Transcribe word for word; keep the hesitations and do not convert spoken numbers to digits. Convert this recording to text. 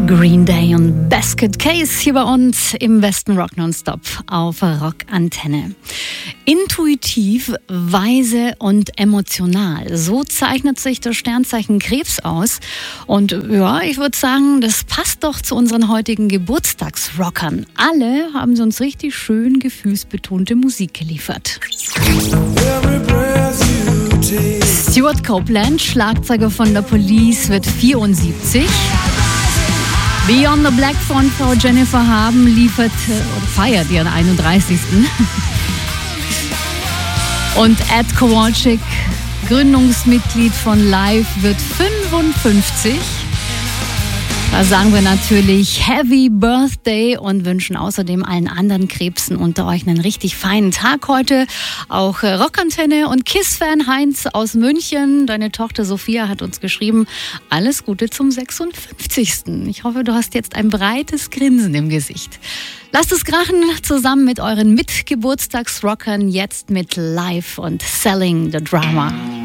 Green Day und Basket Case hier bei uns im Westen Rock Nonstop auf Rockantenne. Intuitiv, weise und emotional. So zeichnet sich das Sternzeichen Krebs aus. Und ja, ich würde sagen, das passt doch zu unseren heutigen Geburtstagsrockern. Alle haben sie uns richtig schön gefühlsbetonte Musik geliefert. Stuart Copeland, Schlagzeuger von der Police, wird vierundsiebzig. Beyond the Black Frontfrau Jennifer Haben liefert oder feiert ihren einunddreißigsten Und Ed Kowalczyk, Gründungsmitglied von Live, wird fünfundfünfzig. Da sagen wir natürlich Happy Birthday und wünschen außerdem allen anderen Krebsen unter euch einen richtig feinen Tag heute. Auch Rockantenne und KISS-Fan Heinz aus München, deine Tochter Sophia, hat uns geschrieben, alles Gute zum sechsundfünfzigsten Ich hoffe, du hast jetzt ein breites Grinsen im Gesicht. Lasst es krachen zusammen mit euren Mitgeburtstagsrockern, jetzt mit Live und Selling the Drama.